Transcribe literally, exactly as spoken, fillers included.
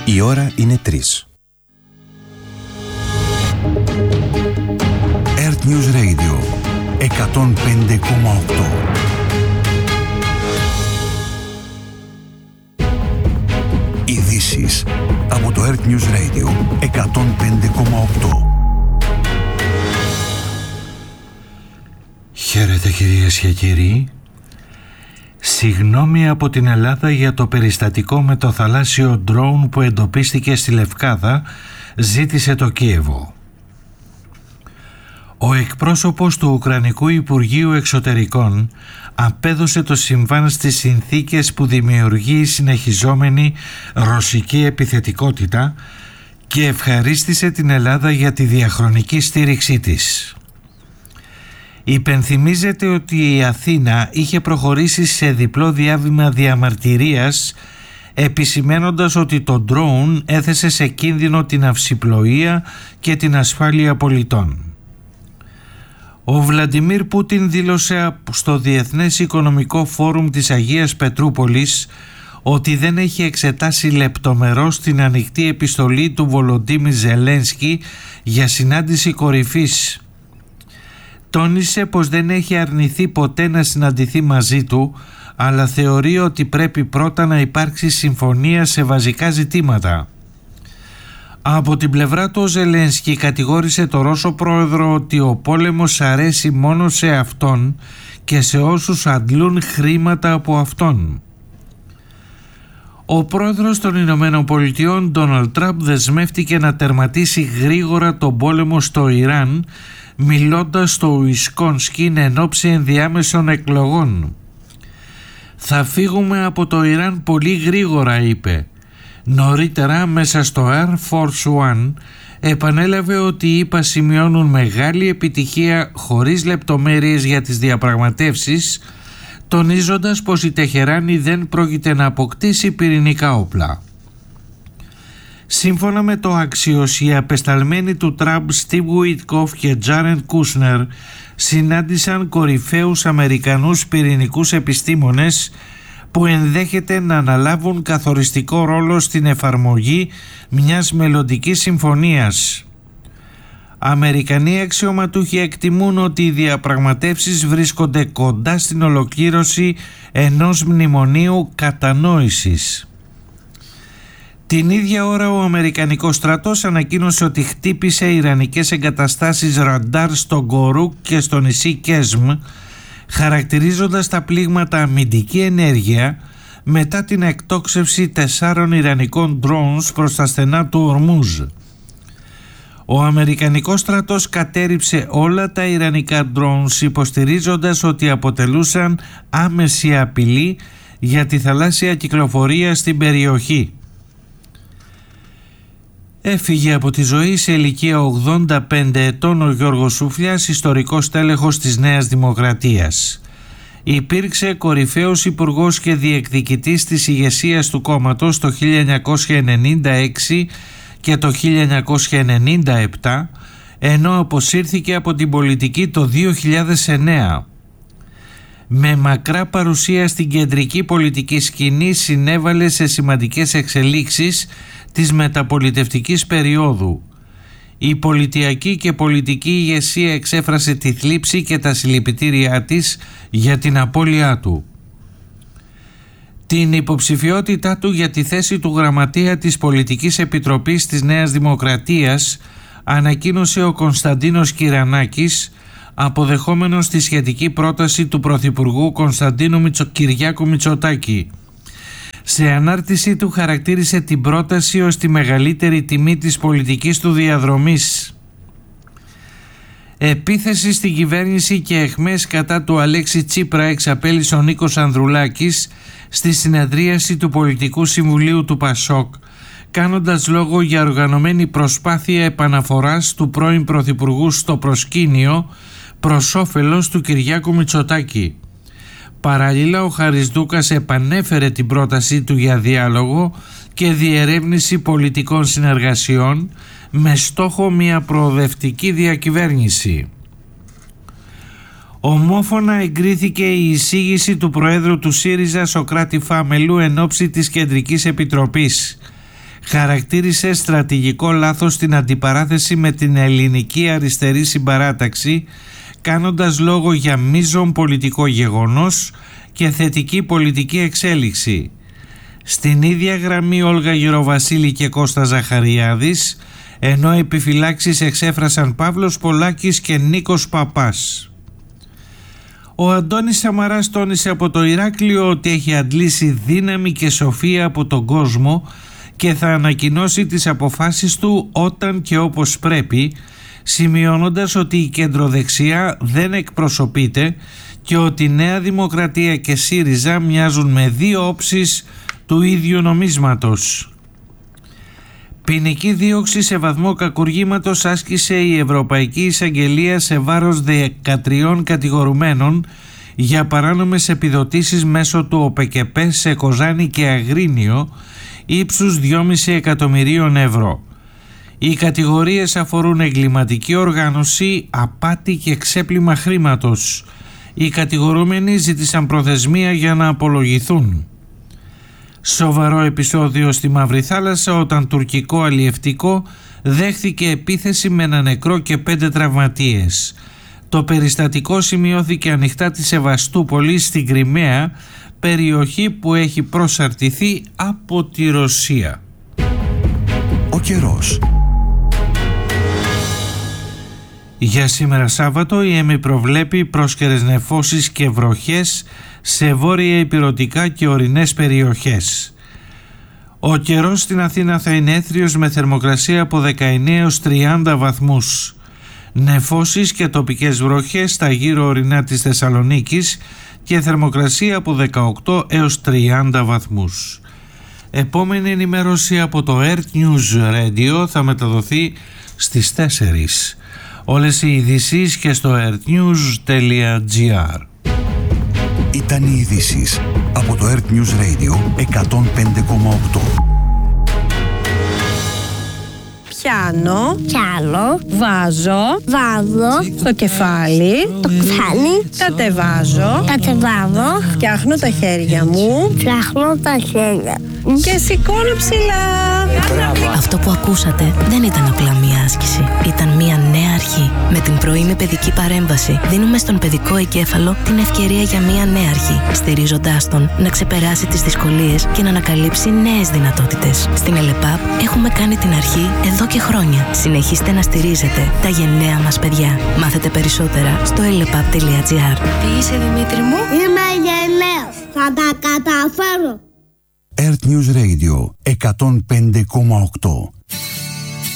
Η ώρα είναι τρεις. Earth News Radio εκατόν πέντε κόμμα οκτώ. Ειδήσεις από το Earth News Radio εκατόν πέντε κόμμα οκτώ. Χαίρετε κυρίες και κύριοι. Συγγνώμη από την Ελλάδα για το περιστατικό με το θαλάσσιο ντρόουν που εντοπίστηκε στη Λευκάδα, ζήτησε το Κίεβο. Ο εκπρόσωπος του Ουκρανικού Υπουργείου Εξωτερικών απέδωσε το συμβάν στις συνθήκες που δημιουργεί η συνεχιζόμενη ρωσική επιθετικότητα και ευχαρίστησε την Ελλάδα για τη διαχρονική στήριξή της. Υπενθυμίζεται ότι η Αθήνα είχε προχωρήσει σε διπλό διάβημα διαμαρτυρίας, επισημένοντας ότι το ντρόουν έθεσε σε κίνδυνο την αυσιπλοεία και την ασφάλεια πολιτών. Ο Βλαντιμίρ Πούτιν δήλωσε στο Διεθνές Οικονομικό Φόρουμ της Αγίας Πετρούπολης ότι δεν έχει εξετάσει λεπτομερώς την ανοιχτή επιστολή του Βολοντίμιρ Ζελένσκι για συνάντηση κορυφής. Τόνισε πως δεν έχει αρνηθεί ποτέ να συναντηθεί μαζί του, αλλά θεωρεί ότι πρέπει πρώτα να υπάρξει συμφωνία σε βασικά ζητήματα. Από την πλευρά του ο Ζελένσκι κατηγόρησε το Ρώσο πρόεδρο ότι ο πόλεμος αρέσει μόνο σε αυτόν και σε όσους αντλούν χρήματα από αυτόν. Ο πρόεδρος των Ηνωμένων Πολιτειών, Ντόναλντ Τραμπ, δεσμεύτηκε να τερματίσει γρήγορα τον πόλεμο στο Ιράν, μιλώντας στο Ουισκόνσιν εν ώψη ενδιάμεσων εκλογών. «Θα φύγουμε από το Ιράν πολύ γρήγορα», είπε. Νωρίτερα, μέσα στο Air Force One, επανέλαβε ότι οι ΗΠΑ σημειώνουν μεγάλη επιτυχία χωρίς λεπτομέρειες για τις διαπραγματεύσεις, τονίζοντας πως η Τεχεράνη δεν πρόκειται να αποκτήσει πυρηνικά όπλα. Σύμφωνα με το Axios, οι απεσταλμένοι του Τραμπ Στίβ Ουίτκοφ και Τζάρεντ Κούσνερ συνάντησαν κορυφαίους Αμερικανούς πυρηνικούς επιστήμονες που ενδέχεται να αναλάβουν καθοριστικό ρόλο στην εφαρμογή μιας μελλοντικής συμφωνίας. Αμερικανοί αξιωματούχοι εκτιμούν ότι οι διαπραγματεύσεις βρίσκονται κοντά στην ολοκλήρωση ενός μνημονίου κατανόησης. Την ίδια ώρα ο Αμερικανικός στρατός ανακοίνωσε ότι χτύπησε ιρανικές εγκαταστάσεις ραντάρ στο Γκορούκ και στο νησί Κέσμ, χαρακτηρίζοντας τα πλήγματα αμυντική ενέργεια μετά την εκτόξευση τεσσάρων ιρανικών drones προς τα στενά του Ορμούζ. Ο Αμερικανικός στρατός κατέρριψε όλα τα ιρανικά drones, υποστηρίζοντας ότι αποτελούσαν άμεση απειλή για τη θαλάσσια κυκλοφορία στην περιοχή. Έφυγε από τη ζωή σε ηλικία ογδόντα πέντε ετών ο Γιώργος Σούφλιας, ιστορικός τέλεχος της Νέας Δημοκρατίας. Υπήρξε κορυφαίος υπουργός και διεκδικητής της ηγεσίας του κόμματος το χίλια εννιακόσια ενενήντα έξι και το χίλια εννιακόσια ενενήντα επτά, ενώ αποσύρθηκε από την πολιτική το δύο χιλιάδες εννέα. Με μακρά παρουσία στην κεντρική πολιτική σκηνή, συνέβαλε σε σημαντικές εξελίξεις της μεταπολιτευτικής περίοδου. Η πολιτιακή και πολιτική ηγεσία εξέφρασε τη θλίψη και τα συλληπιτήριά της για την απώλειά του. Την υποψηφιότητά του για τη θέση του γραμματέα της Πολιτικής Επιτροπής της Νέας Δημοκρατίας ανακοίνωσε ο Κωνσταντίνος Κυρανάκης, αποδεχόμενος τη σχετική πρόταση του Πρωθυπουργού Κωνσταντίνου Μητσο... Κυριάκου Μητσοτάκη. Σε ανάρτησή του χαρακτήρισε την πρόταση ως τη μεγαλύτερη τιμή της πολιτικής του διαδρομής. Επίθεση στην κυβέρνηση και αιχμές κατά του Αλέξη Τσίπρα εξαπέλυσε ο Νίκος Ανδρουλάκης στη συνεδρίαση του Πολιτικού Συμβουλίου του Πασόκ, κάνοντας λόγο για οργανωμένη προσπάθεια επαναφοράς του πρώην Πρωθυπουργού στο προσκήνιο προς όφελος του Κυριάκου Μητσοτάκη. Παράλληλα, ο Χαρισδούκας επανέφερε την πρότασή του για διάλογο και διερεύνηση πολιτικών συνεργασιών με στόχο μια προοδευτική διακυβέρνηση. Ομόφωνα εγκρίθηκε η εισήγηση του Προέδρου του ΣΥΡΙΖΑ Σωκράτη Φάμελου εν ώψη της Κεντρικής Επιτροπής. χαρακτήρισε στρατηγικό λάθος την αντιπαράθεση με την ελληνική αριστερή συμπαράταξη, κάνοντας λόγο για μείζον πολιτικό γεγονός και θετική πολιτική εξέλιξη. Στην ίδια γραμμή Όλγα Γεροβασίλη και Κώστας Ζαχαριάδης, ενώ επιφυλάξεις εξέφρασαν Παύλος Πολάκης και Νίκος Παπάς. Ο Αντώνης Σαμαράς τόνισε από το Ηράκλειο ότι έχει αντλήσει δύναμη και σοφία από τον κόσμο και θα ανακοινώσει τις αποφάσεις του όταν και όπως πρέπει, σημειώνοντας ότι η κεντροδεξιά δεν εκπροσωπείται και ότι Νέα Δημοκρατία και ΣΥΡΙΖΑ μοιάζουν με δύο όψεις του ίδιου νομίσματος. Ποινική δίωξη σε βαθμό κακουργήματος άσκησε η Ευρωπαϊκή Εισαγγελία σε βάρος δεκατρία κατηγορουμένων για παράνομες επιδοτήσεις μέσω του ΟΠΕΚΕΠΕ σε Κοζάνη και Αγρίνιο ύψους δυόμισι εκατομμυρίων ευρώ. Οι κατηγορίες αφορούν εγκληματική οργάνωση, απάτη και ξέπλυμα χρήματος. Οι κατηγορούμενοι ζήτησαν προθεσμία για να απολογηθούν. Σοβαρό επεισόδιο στη Μαύρη Θάλασσα όταν τουρκικό αλλιευτικό δέχθηκε επίθεση με ένα νεκρό και πέντε τραυματίες. Το περιστατικό σημειώθηκε ανοιχτά της Σεβαστούπολης στην Κριμαία, περιοχή που έχει προσαρτηθεί από τη Ρωσία. Ο καιρός. Για σήμερα Σάββατο η ΕΜΗ προβλέπει πρόσκαιρες νεφώσεις και βροχές σε βόρεια ηπειρωτικά και ορεινές περιοχές. Ο καιρός στην Αθήνα θα είναι έθριος με θερμοκρασία από δεκαεννέα έως τριάντα βαθμούς. Νεφώσεις και τοπικές βροχές στα γύρω ορεινά της Θεσσαλονίκης και θερμοκρασία από δεκαοκτώ έως τριάντα βαθμούς. Επόμενη ενημέρωση από το Earth News Radio θα μεταδοθεί στις τέσσερις. Όλες οι ειδήσεις και στο earthnews τελεία gr. Ήταν οι ειδήσεις από το Earth News Radio εκατόν πέντε κόμμα οκτώ. Πιάνω, Πιάνω, βάζω, βάζω, στο κεφάλι, το κεφάλι, κατεβάζω, κατεβάζω, φτιάχνω τα χέρια μου φτιάχνω τα χέρια και σηκώνω ψηλά. Αυτό που ακούσατε δεν ήταν απλά μία άσκηση. Ήταν μία νέα αρχή. Με την πρωινή παιδική παρέμβαση δίνουμε στον παιδικό εγκέφαλο την ευκαιρία για μία νέα αρχή, στηρίζοντάς τον να ξεπεράσει τις δυσκολίες και να ανακαλύψει νέες δυνατότητες. Στην ΕΛΕΠΑΠ έχουμε κάνει την αρχή εδώ και χρόνια. Συνεχίστε να στηρίζετε τα γενναία μας παιδιά. Μάθετε περισσότερα στο ελεπαπ τελεία gr. Τι είσαι, Δημήτρη μου? Είμαι γενναίος, θα τα καταφέρω. Earth News Radio εκατόν πέντε κόμμα οκτώ.